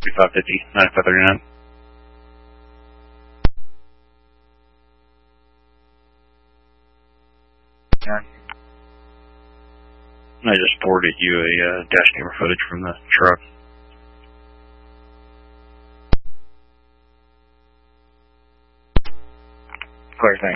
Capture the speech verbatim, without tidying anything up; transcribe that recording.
five fifty, ninety-five thirty-nine. I just forwarded you a uh, dash camera footage from the truck. Clear, thanks.